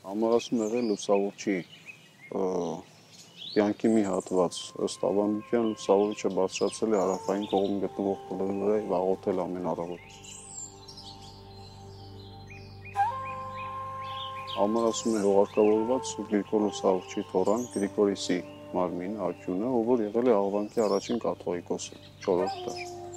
Համար ասում եղել լուսավորչի կյանքի մի հատված, ըստ ավանդության լուսավորիչը բարձրացել է հարավային կողմում գտնվող պլրի վրա և աղոթել ամեն առավոտ։ Համար ասում է հողարկավորված Գրիգոր լուսավորչի թոռան Գրիգորիսի մարմինը, անկյունը, ով որ եղել է Աղվանքի առաջին կաթողիկոսը, 4-րդ դար։